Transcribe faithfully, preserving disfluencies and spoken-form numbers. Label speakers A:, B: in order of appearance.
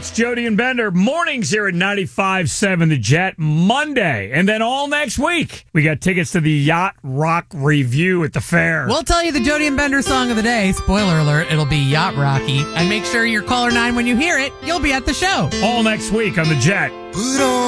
A: It's Jody and Bender. Mornings here at ninety-five point seven The Jet. Monday. And then all next week, we got tickets to the Yacht Rock Review at the fair.
B: We'll tell you the Jody and Bender song of the day. Spoiler alert, it'll be Yacht Rocky. And make sure you're caller nine when you hear it. You'll be at the show.
A: All next week on The Jet.
C: Put on